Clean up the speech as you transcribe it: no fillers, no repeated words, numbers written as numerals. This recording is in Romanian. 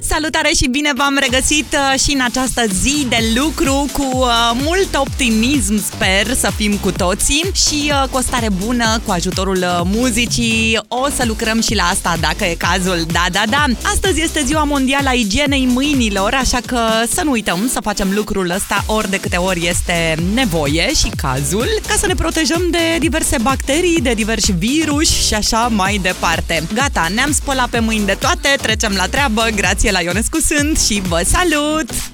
Salutare și bine v-am regăsit și în această zi de lucru cu mult optimism, sper să fim cu toții și cu o stare bună, cu ajutorul muzicii. O să lucrăm și la asta dacă e cazul. Da. Astăzi este ziua mondială a igienei mâinilor, așa că să nu uităm să facem lucrul ăsta ori de câte ori este nevoie și cazul, ca să ne protejăm de diverse bacterii, de diversi virus și așa mai departe. Gata, ne-am spălat pe mâini de toate, trecem la treabă. Grație la Ionescu sunt și vă salut!